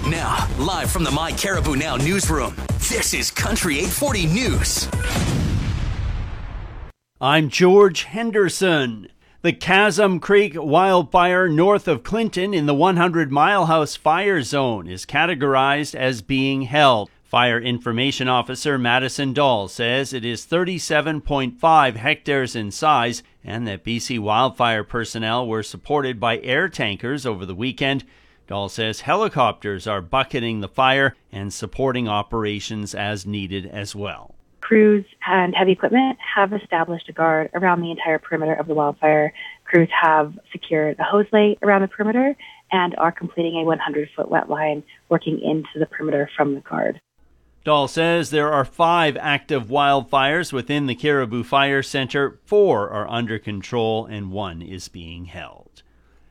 Now, live from the My Caribou Now newsroom, this is Country 840 News. I'm George Henderson. The Chasm Creek wildfire north of Clinton in the 100 Mile House fire zone is categorized as being held. Fire Information Officer Madison Dahl says it is 37.5 hectares in size and that BC wildfire personnel were supported by air tankers over the weekend. Dahl says helicopters are bucketing the fire and supporting operations as needed as well. Crews and heavy equipment have established a guard around the entire perimeter of the wildfire. Crews have secured a hose light around the perimeter and are completing a 100-foot wet line working into the perimeter from the guard. Dahl says there are 5 active wildfires within the Caribou Fire Center. 4 are under control and 1 is being held.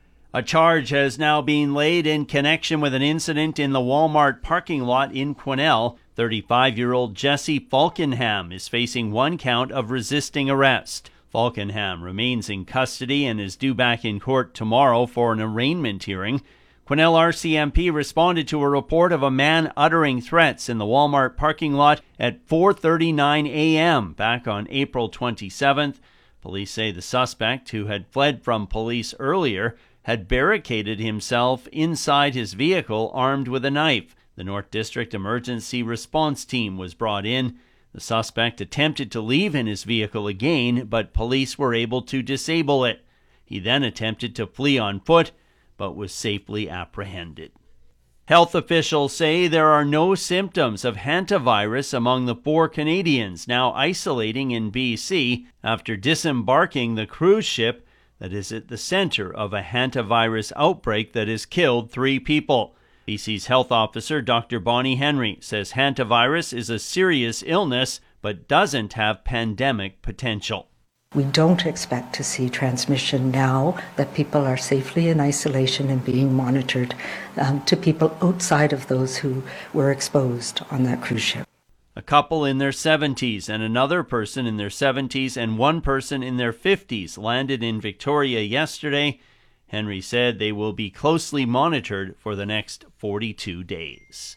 A charge has now been laid in connection with an incident in the Walmart parking lot in Quesnel. 35-year-old Jesse Falkenham is facing 1 count of resisting arrest. Falkenham remains in custody and is due back in court tomorrow for an arraignment hearing. Quesnel RCMP responded to a report of a man uttering threats in the Walmart parking lot at 4:39 a.m. back on April 27th. Police say the suspect, who had fled from police earlier, had barricaded himself inside his vehicle armed with a knife. The North District Emergency Response Team was brought in. The suspect attempted to leave in his vehicle again, but police were able to disable it. He then attempted to flee on foot, but was safely apprehended. Health officials say there are no symptoms of hantavirus among the 4 Canadians now isolating in BC after disembarking the cruise ship that is at the center of a hantavirus outbreak that has killed 3 people. BC's health officer, Dr. Bonnie Henry, says hantavirus is a serious illness but doesn't have pandemic potential. We don't expect to see transmission now that people are safely in isolation and being monitored to people outside of those who were exposed on that cruise ship. A couple in their 70s and another person in their 70s and 1 person in their 50s landed in Victoria yesterday. Henry said they will be closely monitored for the next 42 days.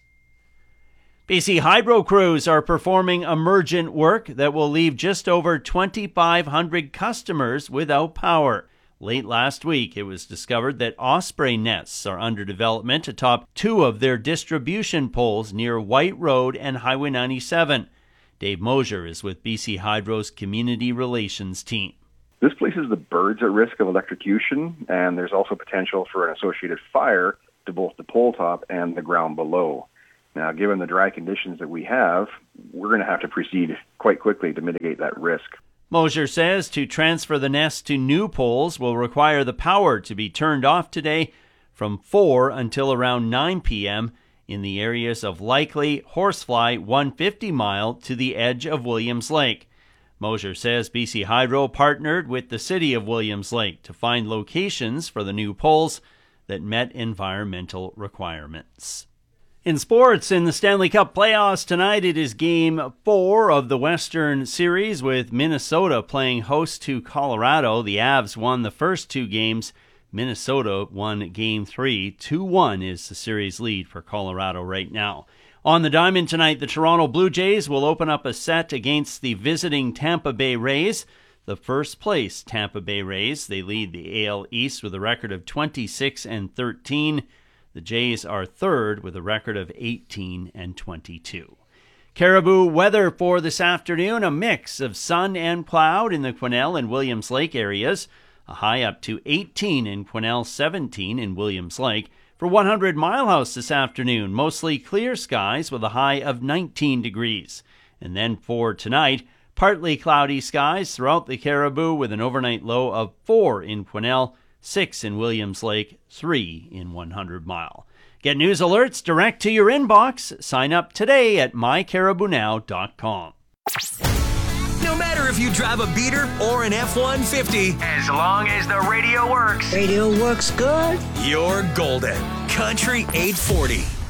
BC Hydro crews are performing emergent work that will leave just over 2,500 customers without power. Late last week, it was discovered that osprey nests are under development atop 2 of their distribution poles near White Road and Highway 97. Dave Mosier is with BC Hydro's Community Relations team. This places the birds at risk of electrocution, and there's also potential for an associated fire to both the pole top and the ground below. Now, given the dry conditions that we have, we're going to have to proceed quite quickly to mitigate that risk. Mosier says to transfer the nest to new poles will require the power to be turned off today from 4 until around 9 p.m. in the areas of Likely, Horsefly, 150 Mile to the edge of Williams Lake. Mosier says BC Hydro partnered with the city of Williams Lake to find locations for the new poles that met environmental requirements. In sports, in the Stanley Cup playoffs tonight, it is Game 4 of the Western Series with Minnesota playing host to Colorado. The Avs won the first 2 games. Minnesota won Game 3. 2-1 is the series lead for Colorado right now. On the diamond tonight, the Toronto Blue Jays will open up a set against the visiting Tampa Bay Rays. The first place Tampa Bay Rays, they lead the AL East with a record of 26-13. The Jays are third with a record of 18-22. Caribou weather for this afternoon, a mix of sun and cloud in the Quesnel and Williams Lake areas. A high up to 18 in Quesnel, 17 in Williams Lake. For 100 Mile House this afternoon, mostly clear skies with a high of 19 degrees. And then for tonight, partly cloudy skies throughout the Caribou with an overnight low of 4 in Quesnel, 6 in Williams Lake, 3 in 100 Mile. Get news alerts direct to your inbox. Sign up today at mycaribounow.com. No matter if you drive a beater or an F-150, as long as the radio works. Radio works good. you're golden. Country 840.